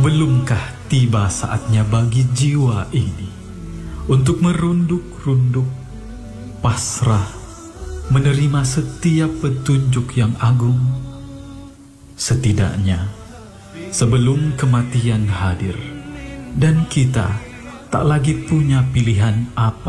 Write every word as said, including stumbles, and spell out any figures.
Belumkah tiba saatnya bagi jiwa ini untuk merunduk-runduk, pasrah, menerima setiap petunjuk yang agung? Setidaknya, sebelum kematian hadir dan kita tak lagi punya pilihan apa